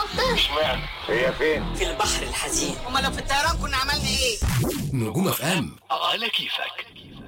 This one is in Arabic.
اشمعنى؟ هي فين؟ في البحر الحزين. امال لو في الطيران كنا عملنا ايه؟ نجوم اف ام على كيفك.